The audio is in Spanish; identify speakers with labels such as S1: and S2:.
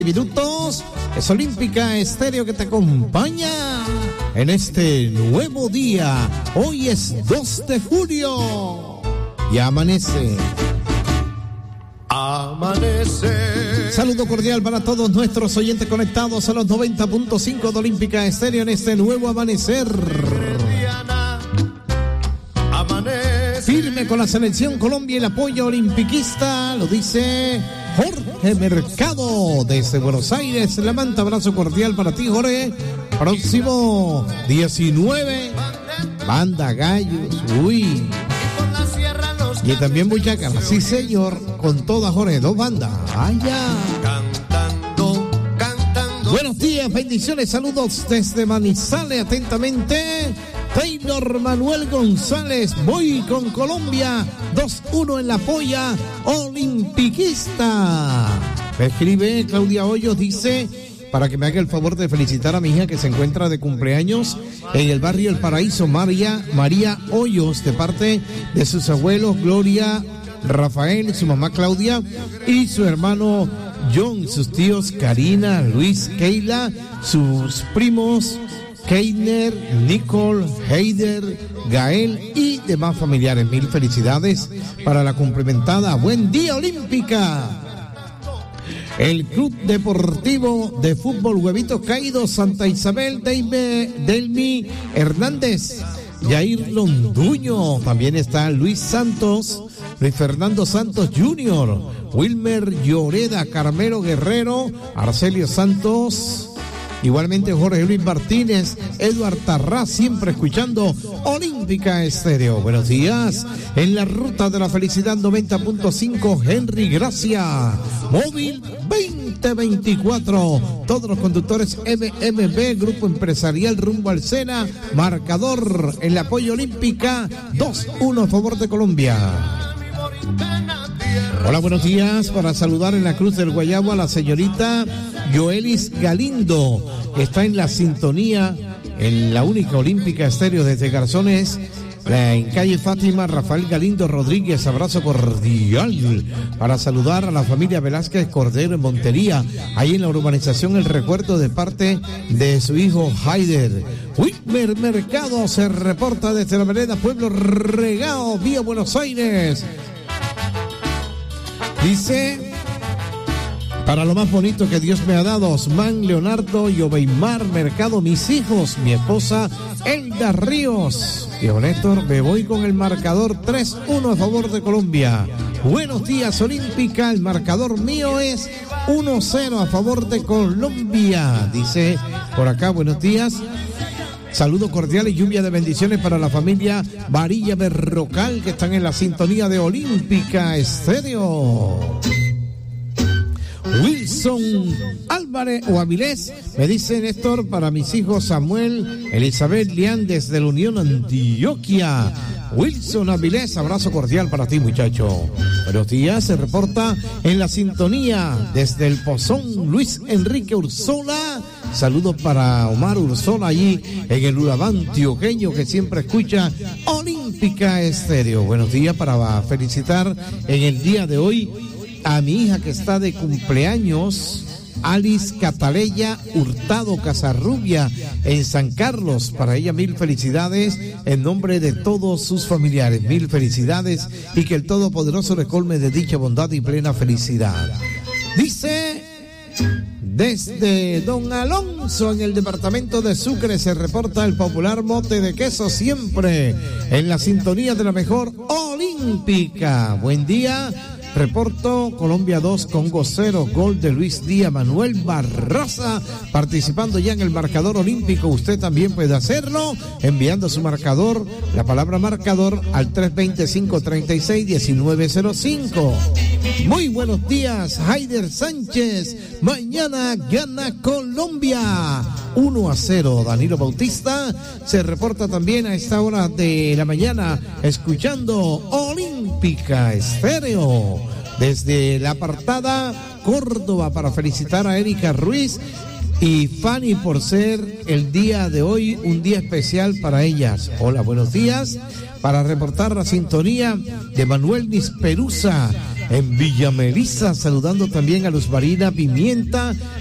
S1: minutos. Es Olímpica Estéreo que te acompaña en este nuevo día. Hoy es 2 de julio. Ya amanece.
S2: Amanece.
S1: Saludo cordial para todos nuestros oyentes conectados a los 90.5 de Olímpica Estéreo en este nuevo amanecer. Firme con la selección Colombia y el apoyo olimpiquista, lo dice Jorge Mercado desde Buenos Aires. Le manda abrazo cordial para ti, Jorge. Próximo 19, Banda Gallos, uy. Y también Buchaca, sí señor, con toda Jorge, 2 bandas. Allá.
S2: Cantando.
S1: Buenos días, bendiciones, saludos desde Manizales, atentamente. Taylor Manuel González, voy con Colombia, 2-1 en la polla olimpiquista. Me escribe Claudia Hoyos, dice, para que me haga el favor de felicitar a mi hija que se encuentra de cumpleaños en el barrio El Paraíso, María Hoyos, de parte de sus abuelos Gloria, Rafael, su mamá Claudia y su hermano John, sus tíos Karina, Luis, Keila, sus primos Keiner, Nicole, Heider, Gael y demás familiares. Mil felicidades para la cumplimentada. Buen día, Olímpica. El Club Deportivo de Fútbol Huevitos Caídos Santa Isabel, Delmi Hernández, Jair Londuño, también está Luis Santos, Luis Fernando Santos Jr., Wilmer Lloreda, Carmelo Guerrero, Arcelio Santos, igualmente Jorge Luis Martínez, Eduard Tarrás, siempre escuchando Olímpica Estéreo. Buenos días. En la ruta de la felicidad 90.5, Henry Gracia, móvil 2024. Todos los conductores MMB, Grupo Empresarial rumbo al Sena, marcador en la apoyo Olímpica, 2-1 a favor de Colombia. Hola, buenos días. Para saludar en la Cruz del Guayabo a la señorita Joelis Galindo, que está en la sintonía en la única Olímpica Estéreo desde Garzones, en calle Fátima. Rafael Galindo Rodríguez, abrazo cordial. Para saludar a la familia Velázquez Cordero en Montería, ahí en la urbanización El Recuerdo, de parte de su hijo Haider. Wilmer Mercado se reporta desde la vereda Pueblo Regao, vía Buenos Aires. Dice, para lo más bonito que Dios me ha dado, Osman, Leonardo y Obeimar Mercado, mis hijos, mi esposa Elda Ríos. Viejo Néstor, me voy con el marcador 3-1 a favor de Colombia. Buenos días, Olímpica, el marcador mío es 1-0 a favor de Colombia. Dice por acá, buenos días. Saludo cordial y lluvia de bendiciones para la familia Varilla Berrocal, que están en la sintonía de Olímpica Estéreo. Wilson Álvarez o Avilés, me dice Néstor, para mis hijos Samuel, Elizabeth Lián desde la Unión Antioquia. Wilson Avilés, abrazo cordial para ti, muchacho. Buenos días, se reporta en la sintonía desde el Pozón Luis Enrique Ursola. Saludos para Omar Ursola allí en el Urabá antioqueño, que siempre escucha Olímpica Estéreo. Buenos días, para felicitar en el día de hoy a mi hija que está de cumpleaños, Alice Cataleya Hurtado Casarrubia, en San Carlos. Para ella, mil felicidades en nombre de todos sus familiares. Mil felicidades y que el Todopoderoso le colme de dicha bondad y plena felicidad. Dice, desde Don Alonso, en el departamento de Sucre, se reporta el popular mote de queso, siempre en la sintonía de la mejor Olímpica. Buen día. Reporto Colombia 2, Congo 0, gol de Luis Díaz Manuel Barraza, participando ya en el marcador olímpico. Usted también puede hacerlo enviando su marcador, la palabra marcador, al 325-36-1905. Muy buenos días, Haider Sánchez. Mañana gana Colombia 1-0. Danilo Bautista se reporta también a esta hora de la mañana escuchando Olímpica Estéreo desde la apartada Córdoba, para felicitar a Erika Ruiz y Fanny por ser el día de hoy un día especial para ellas. Hola, buenos días. Para reportar la sintonía de Manuel Nisperusa en Villa Melissa, saludando también a Luz Marina Pimienta